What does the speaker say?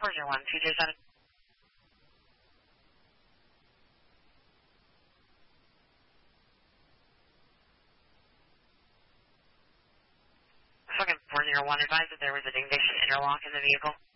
401, 227. Second 401, advised that there was a ignition interlock in the vehicle.